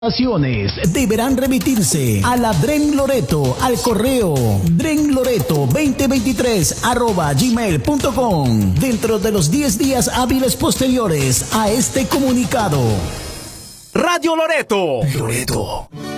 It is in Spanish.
Deberán remitirse a la Dren Loreto al correo drenloreto2023@gmail.com dentro de los 10 días hábiles posteriores a este comunicado. Radio Loreto. Loreto.